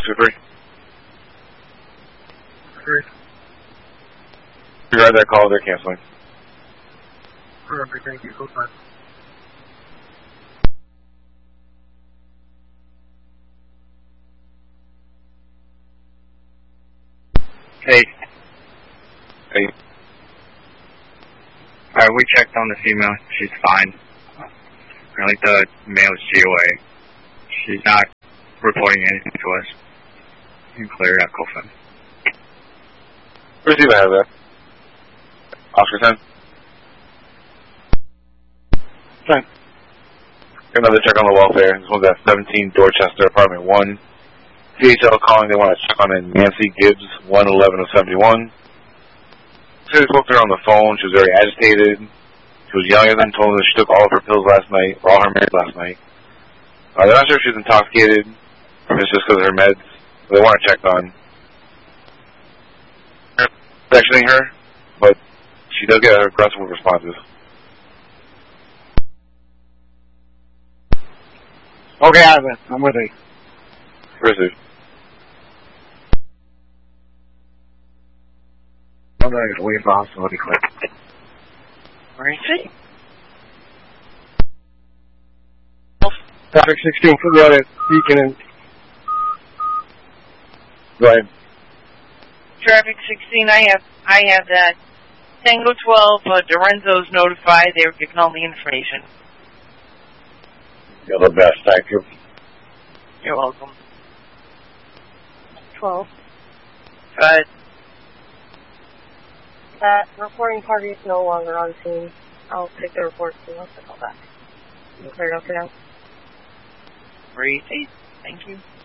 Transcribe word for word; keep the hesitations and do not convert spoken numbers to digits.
two three. Three. You got that call, they're canceling. Perfect, thank you. Go fine. Hey. Hey. Alright, we checked on the female. She's fine. Apparently the male is G O A. She's not reporting anything to us. You can clear it at Cofen. Where's he have that? Oscar ten? ten. Another check on the welfare. This one's at seventeen Dorchester, apartment one. C H L calling, they want to check on a Nancy Gibbs, one eleven of seventy-one. So they spoke to her on the phone. She was very agitated. She was younger than told her she took all of her pills last night, or all her meds last night. Uh, they're not sure if she was intoxicated, or it's just because of her meds. So they want to check on sectioning her, but she does get aggressive responses. Okay, Ivan, I'm with you. Where is it? I'm going to leave the hospital really quick. Where is he? Traffic sixteen, put me on it. Beacon and... Go ahead. Traffic sixteen, I have I have that. Tango twelve, uh, Dorenzo's notified. They were giving all the information. You're the best, thank you. You're welcome. twelve. Good. That reporting party is no longer on scene. I'll take the report and I'll call back. You cleared up for now? Where is he? Thank you.